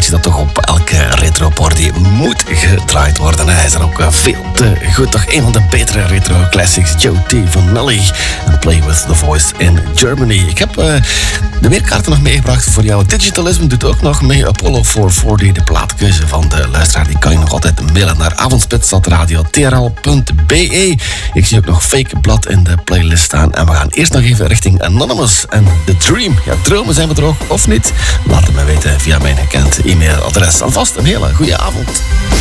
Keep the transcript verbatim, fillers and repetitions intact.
plaatje dat toch op elke retro-party moet gedraaid worden. Hij is er ook veel te goed. Toch een van de betere retro-classics. Joe T. van Nelly en Play With The Voice in Germany. Ik heb uh, de weerkaarten nog meegebracht voor jou. Digitalism doet ook nog mee. Apollo vierhonderdveertig, de plaatkeuze van de luisteraar. Die kan je nog altijd mailen naar avondspits.radio t r l punt b e. Ik zie ook nog Fake Blood in de playlist staan. En we gaan eerst nog even richting Anonymous en The Dream. Ja, dromen zijn we er ook, of niet? Laat het me weten via mijn gekend e-mailadres. Alvast een hele goede avond.